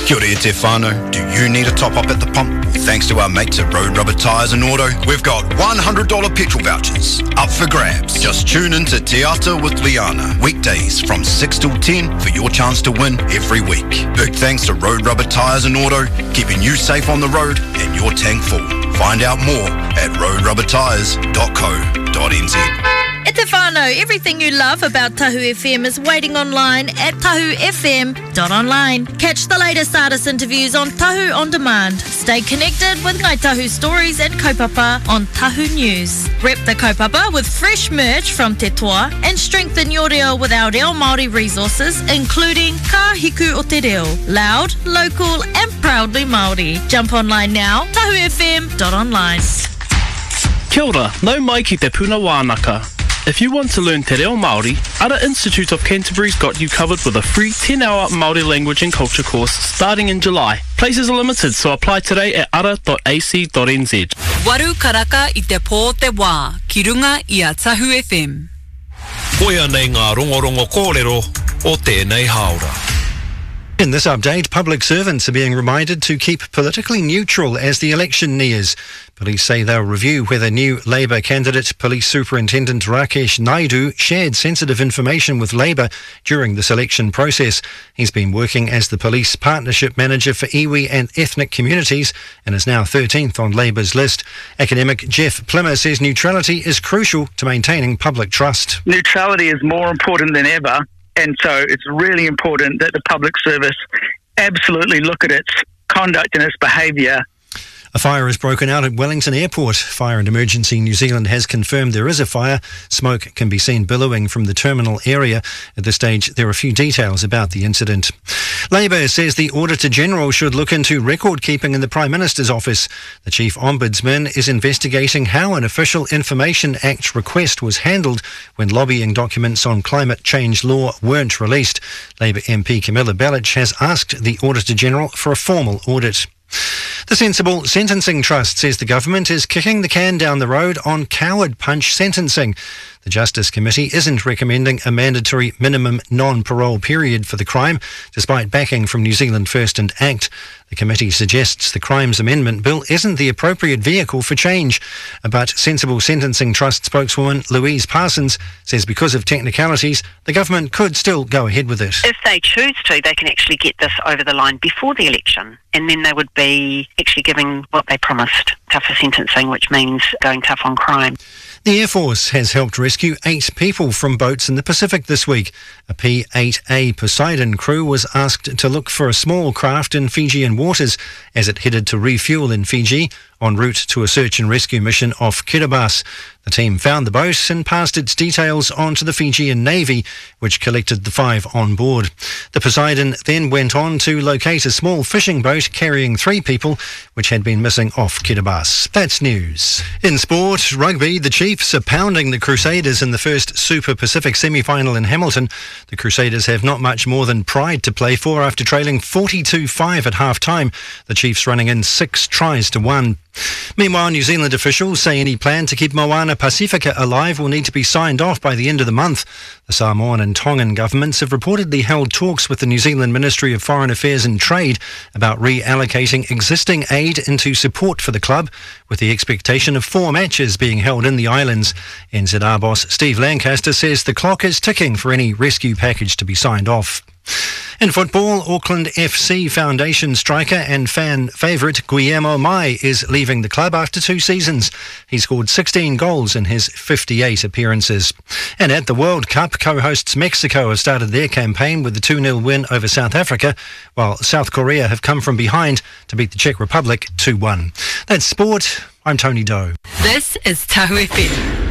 Kia ora e te whānau. Do you need a top-up at the pump? Well, thanks to our mates at Road Rubber Tyres and Auto, we've got $100 petrol vouchers up for grabs. Just tune in to Te Ata with Liana, weekdays from 6 till 10 for your chance to win every week. Big thanks to Road Rubber Tyres and Auto, keeping you safe on the road and your tank full. Find out more at roadrubbertyres.co.nz. E te whānau, everything you love about Tahu FM is waiting online at tahufm.online. Catch the latest artist interviews on Tahu On Demand. Stay connected with Ngai Tahu stories and kaupapa on Tahu News. Rep the kaupapa with fresh merch from Te Toa and strengthen your reo with our reo Māori resources, including Ka Hiku o Te Reo. Loud, local and proudly Māori. Jump online now, tahufm.online. Kia ora, nau mai ki te puna wānaka. If you want to learn te reo Māori, Ara Institute of Canterbury's got you covered with a free 10-hour Māori language and culture course starting in July. Places are limited, so apply today at ara.ac.nz. Waru karaka I te pō te wā, ki runga I a Tahu FM. Koia nei ngā rongorongo kōrero o tēnei haora. In this update, public servants are being reminded to keep politically neutral as the election nears. Police say they'll review whether new Labour candidate Police Superintendent Rakesh Naidu shared sensitive information with Labour during this election process. He's been working as the Police Partnership Manager for iwi and ethnic communities and is now 13th on Labour's list. Academic Jeff Plimmer says neutrality is crucial to maintaining public trust. Neutrality is more important than ever. And so it's really important that the public service absolutely look at its conduct and its behaviour. A fire has broken out at Wellington Airport. Fire and Emergency New Zealand has confirmed there is a fire. Smoke can be seen billowing from the terminal area. At this stage, there are few details about the incident. Labour says the Auditor-General should look into record-keeping in the Prime Minister's office. The Chief Ombudsman is investigating how an Official Information Act request was handled when lobbying documents on climate change law weren't released. Labour MP Camilla Bellich has asked the Auditor-General for a formal audit. The Sensible Sentencing Trust says the government is kicking the can down the road on coward punch sentencing. The Justice Committee isn't recommending a mandatory minimum non-parole period for the crime, despite backing from New Zealand First and ACT. The committee suggests the Crimes Amendment Bill isn't the appropriate vehicle for change. But Sensible Sentencing Trust spokeswoman Louise Parsons says because of technicalities, the government could still go ahead with it. If they choose to, they can actually get this over the line before the election, and then they would be actually giving what they promised, tougher sentencing, which means going tough on crime. The Air Force has helped rescue 8 people from boats in the Pacific this week. A P-8A Poseidon crew was asked to look for a small craft in Fijian waters as it headed to refuel in Fiji en route to a search and rescue mission off Kiribati. The team found the boat and passed its details on to the Fijian Navy, which collected the 5 on board. The Poseidon then went on to locate a small fishing boat carrying 3 people, which had been missing off Kiribati. That's news. In sport, rugby, the Chiefs are pounding the Crusaders in the first Super Pacific semi-final in Hamilton. The Crusaders have not much more than pride to play for after trailing 42-5 at half-time, the Chiefs running in 6 tries to 1. Meanwhile, New Zealand officials say any plan to keep Moana Pacifica alive will need to be signed off by the end of the month. The Samoan and Tongan governments have reportedly held talks with the New Zealand Ministry of Foreign Affairs and Trade about reallocating existing aid into support for the club, with the expectation of 4 matches being held in the islands. NZR boss Steve Lancaster says the clock is ticking for any rescue package to be signed off. In football, Auckland FC Foundation striker and fan favourite Guillermo Mai is leaving the club after 2 seasons. He scored 16 goals in his 58 appearances. And at the World Cup, co-hosts Mexico have started their campaign with the 2-0 win over South Africa, while South Korea have come from behind to beat the Czech Republic 2-1. That's sport. I'm Tony Doe. This is Tahu FM.